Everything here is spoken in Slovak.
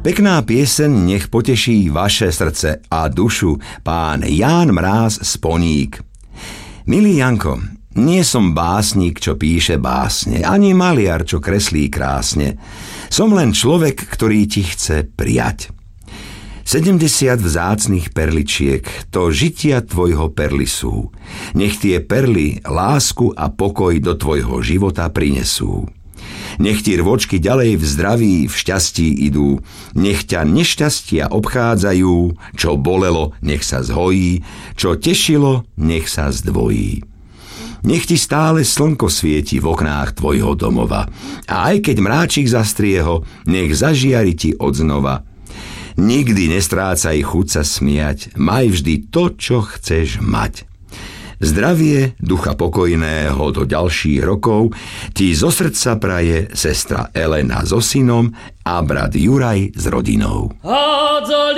Pekná pieseň nech poteší vaše srdce a dušu, pán Ján Mráz z Poník. Milý Janko, nie som básnik, čo píše básne, ani maliar, čo kreslí krásne. Som len človek, ktorý ti chce prijať. 70 vzácnych perličiek, to žitia tvojho perly sú. Nech tie perly lásku a pokoj do tvojho života prinesú. Nech ti rôčky ďalej v zdraví, v šťastí idú. Nech ťa nešťastia obchádzajú, čo bolelo, nech sa zhojí, čo tešilo, nech sa zdvojí. Nech ti stále slnko svieti v oknách tvojho domova. A aj keď mráčik zastrieho, nech zažiari ti odznova. Nikdy nestrácaj chuť sa smiať, maj vždy to, čo chceš mať. Zdravie, ducha pokojného do ďalších rokov ti zo srdca praje sestra Elena so synom a brat Juraj s rodinou.